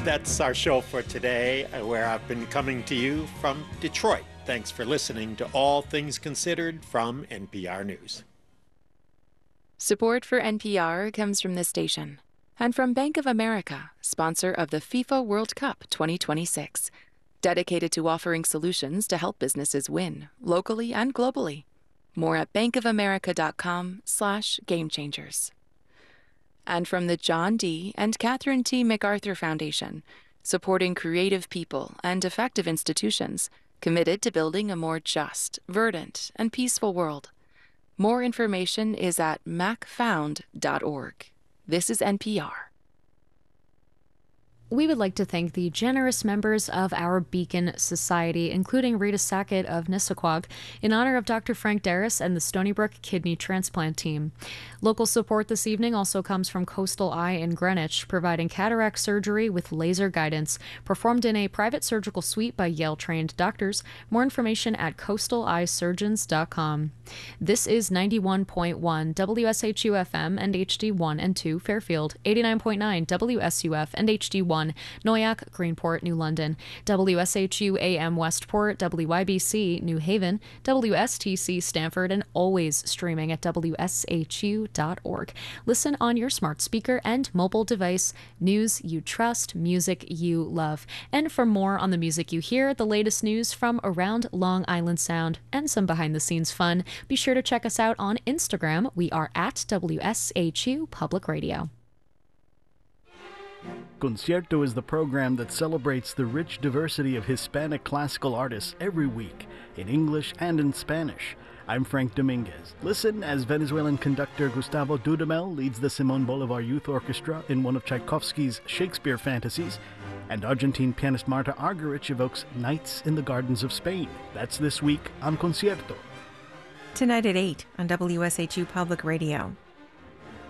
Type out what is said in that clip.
That's our show for today, where I've been coming to you from Detroit. Thanks for listening to All Things Considered from NPR News. Support for NPR comes from this station and from Bank of America, sponsor of the FIFA World Cup 2026, dedicated to offering solutions to help businesses win, locally and globally. More at bankofamerica.com/gamechangers. And from the John D. and Catherine T. MacArthur Foundation, supporting creative people and effective institutions committed to building a more just, verdant, and peaceful world. More information is at macfound.org. This is NPR. We would like to thank the generous members of our Beacon Society, including Rita Sackett of Nissaquag, in honor of Dr. Frank Darris and the Stony Brook Kidney Transplant Team. Local support this evening also comes from Coastal Eye in Greenwich, providing cataract surgery with laser guidance, performed in a private surgical suite by Yale-trained doctors. More information at coastaleyesurgeons.com. This is 91.1 WSHU-FM and HD1 and 2 Fairfield, 89.9 WSUF and HD1 Noyak, Greenport, New London, WSHU AM Westport, WYBC New Haven, WSTC Stanford, and always streaming at WSHU.org. Listen on your smart speaker and mobile device. News you trust, music you love. And for more on the music you hear, the latest news from around Long Island Sound, and some behind-the-scenes fun, be sure to check us out on Instagram. We are at WSHU Public Radio. Concierto is the program that celebrates the rich diversity of Hispanic classical artists every week, in English and in Spanish. I'm Frank Dominguez. Listen as Venezuelan conductor Gustavo Dudamel leads the Simón Bolivar Youth Orchestra in one of Tchaikovsky's Shakespeare fantasies, and Argentine pianist Marta Argerich evokes Nights in the Gardens of Spain. That's this week on Concierto. Tonight at 8 on WSHU Public Radio.